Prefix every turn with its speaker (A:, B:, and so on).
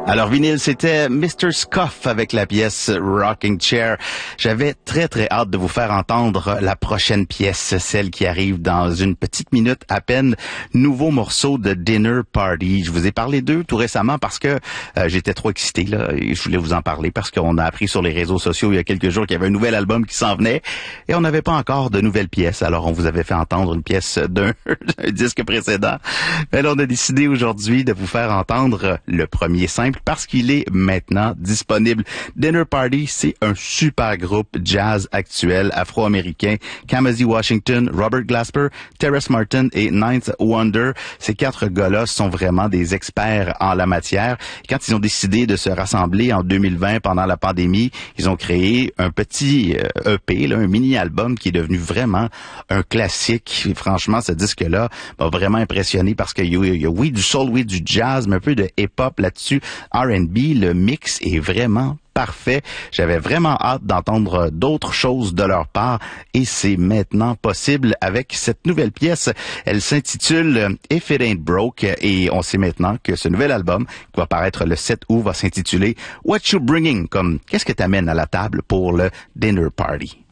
A: Alors vinyle, c'était Mr. Scuff avec la pièce Rocking Chair. J'avais très hâte de vous faire entendre la prochaine pièce, celle qui arrive dans une petite minute à peine. Nouveau morceau de Dinner Party. Je vous ai parlé d'eux tout récemment parce que j'étais trop excité là et je voulais vous en parler parce qu'on a appris sur les réseaux sociaux il y a quelques jours qu'il y avait un nouvel album qui s'en venait et on n'avait pas encore de nouvelles pièces. Alors on vous avait fait entendre une pièce d'un disque précédent. Mais là on a décidé aujourd'hui de vous faire entendre le premier simple parce qu'il est maintenant disponible. Dinner Party, c'est un super groupe jazz actuel afro-américain. Kamasi Washington, Robert Glasper, Terrace Martin et Ninth Wonder. Ces quatre gars-là sont vraiment des experts en la matière. Quand ils ont décidé de se rassembler en 2020 pendant la pandémie, ils ont créé un petit EP, là, un mini-album qui est devenu vraiment un classique. Et franchement, ce disque-là m'a vraiment impressionné parce qu'il y a oui du soul, oui du jazz, mais un peu de hip-hop là-dessus. R&B, le mix est vraiment parfait. J'avais vraiment hâte d'entendre d'autres choses de leur part et c'est maintenant possible avec cette nouvelle pièce. Elle s'intitule If It Ain't Broke et on sait maintenant que ce nouvel album qui va paraître le 7 août va s'intituler What You Bringing, comme qu'est-ce que t'amènes à la table pour le Dinner Party.